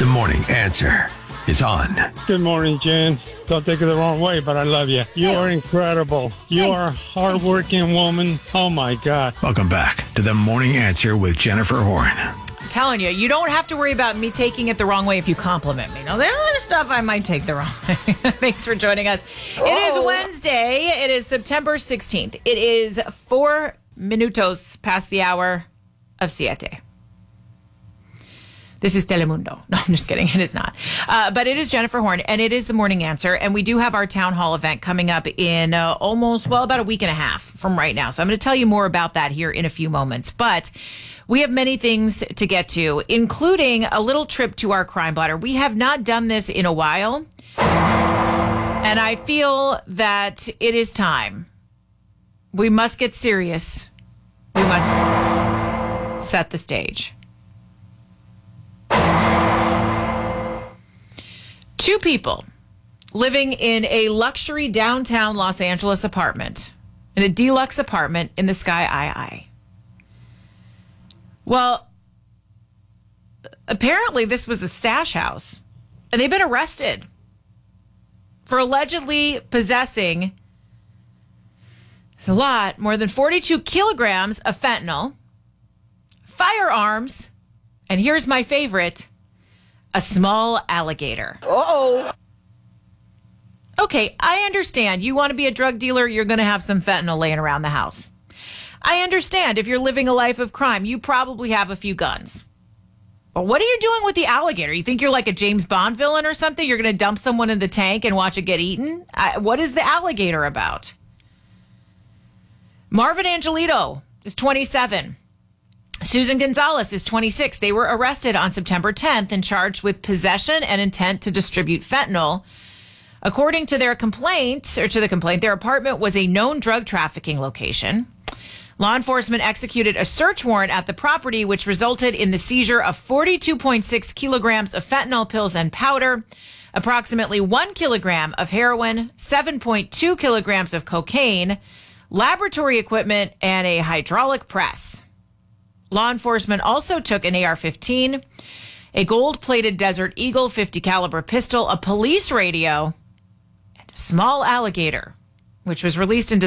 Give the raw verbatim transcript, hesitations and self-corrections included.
Morning Answer is on. Good morning, Jen. Don't take it the wrong way, but I love you. You are incredible. You Hey. are a hardworking woman. Oh, my God. Welcome back to The Morning Answer with Jennifer Horn. I'm telling you, you don't have to worry about me taking it the wrong way if you compliment me. Now, there's other stuff I might take the wrong way. Thanks for joining us. It is Wednesday. It is September sixteenth. It is four minutos past the hour of siete. This is Telemundo. No, I'm just kidding. It is not. Uh, but it is Jennifer Horn, and it is the Morning Answer. And we do have our town hall event coming up in uh, almost, well, about a week and a half from right now. So I'm going to tell you more about that here in a few moments. But we have many things to get to, including a little trip to our crime blotter. We have not done this in a while, and I feel that it is time. We must get serious. We must set the stage. Two people living in a luxury downtown Los Angeles apartment, in a deluxe apartment in the Sky I. Well, apparently this was a stash house, and they've been arrested for allegedly possessing, it's a lot, more than forty-two kilograms of fentanyl, firearms, and here's my favorite, a small alligator. Uh-oh. Okay, I understand. You want to be a drug dealer, you're going to have some fentanyl laying around the house. I understand if you're living a life of crime, you probably have a few guns. But what are you doing with the alligator? You think you're like a James Bond villain or something? You're going to dump someone in the tank and watch it get eaten? I, what is the alligator about? Marvin Angelito is twenty-seven. Susan Gonzalez is twenty-six. They were arrested on September tenth and charged with possession and intent to distribute fentanyl. According to their complaint, or to the complaint, their apartment was a known drug trafficking location. Law enforcement executed a search warrant at the property, which resulted in the seizure of forty-two point six kilograms of fentanyl pills and powder, approximately one kilogram of heroin, seven point two kilograms of cocaine, laboratory equipment, and a hydraulic press. Law enforcement also took an A R fifteen, a gold-plated Desert Eagle fifty caliber pistol, a police radio, and a small alligator, which was released into